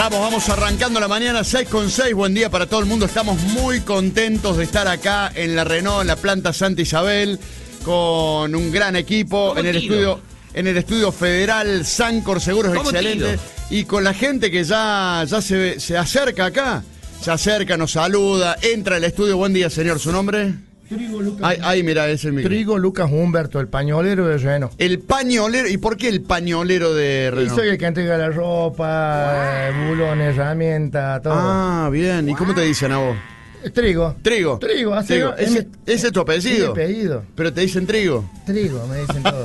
Vamos arrancando la mañana 6:06. Buen día para todo el mundo. Estamos muy contentos de estar acá en la Renault, en la planta Santa Isabel, con un gran equipo en el estudio federal. Sancor Seguros Excelente. Y con la gente que ya se acerca acá. Se acerca, nos saluda, entra al estudio. Buen día, señor. ¿Su nombre? Trigo Lucas. Ahí, mira, ese es mi. Trigo Lucas Humberto, el pañolero de Renault. El pañolero. ¿Y por qué el pañolero de Renault? Y soy el que entrega la ropa, bulones, herramientas, todo. Ah, bien. ¿Y cómo te dicen a vos? Trigo. Trigo. Así. Trigo. ¿Ese es tu apellido? Sí, apellido. Pero te dicen Trigo. Trigo, me dicen todo.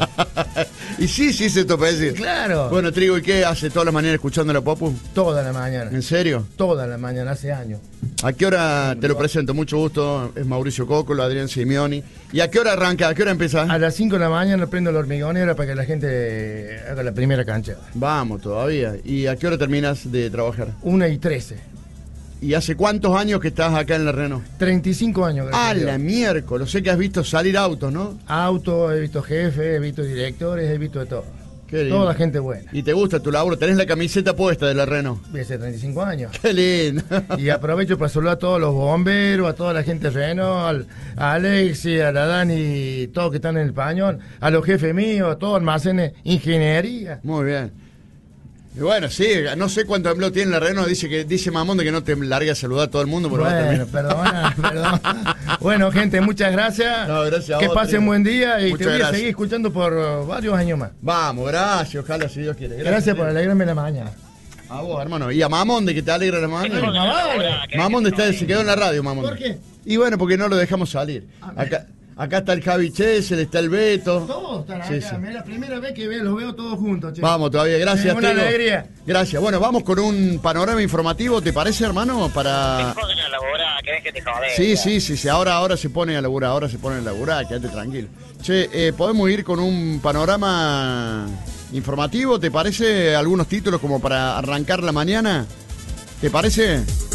Y sí, ese es tu apellido. Claro. Bueno, Trigo, ¿y qué hace todas las mañanas escuchando la Popu? Toda la mañana. ¿En serio? Toda la mañana, hace años. ¿A qué hora te lo presento? Mucho gusto. Es Mauricio Cocolo, Adrián Simeoni. ¿Y a qué hora arranca? ¿A qué hora empieza? A las 5 de la mañana prendo la hormigonera para que la gente haga la primera canchada. Vamos, todavía. ¿Y a qué hora terminas de trabajar? 1:13. ¿Y hace cuántos años que estás acá en la Renault? 35 años. Ah, la miércoles. Sé que has visto salir autos, ¿no? Autos, he visto jefes, he visto directores, he visto de todo. Qué lindo. Toda gente buena. ¿Y te gusta tu laburo? ¿Tenés la camiseta puesta de la Renault? Hace 35 años. Qué lindo. Y aprovecho para saludar a todos los bomberos, a toda la gente de Renault, a Alexi, a la Dani, todos que están en el pañol, a los jefes míos, a todos almacenes, ingeniería. Muy bien. Y bueno, sí, no sé cuánto empleo tiene la Renault. Dice Mamón de que no te largue a saludar a todo el mundo. Pero bueno, perdona. Bueno, gente, muchas gracias. No, gracias a que vos, pasen Trigo. buen día y Muchas te voy a gracias. seguir escuchando por varios años más. Vamos, gracias, ojalá si Dios quiere. Gracias por alegrarme la mañana. A vos, hermano. Y a Mamón de que te alegra la mañana. Mamón. Mamón se quedó en la radio, Mamón. ¿Por qué? Y bueno, porque no lo dejamos salir. Acá está el Javi Chesel, está el Beto. Todos están acá. Sí, sí. Es la primera vez que los veo todos juntos, che. Vamos todavía, gracias. Una Trigo. alegría. Gracias. Bueno, vamos con un panorama informativo, ¿te parece, hermano? Para... Te ponen a laburar, querés que te jodes. Sí. Ahora se pone a laburar, quédate tranquilo. Che, ¿podemos ir con un panorama informativo? ¿Te parece algunos títulos como para arrancar la mañana? ¿Te parece?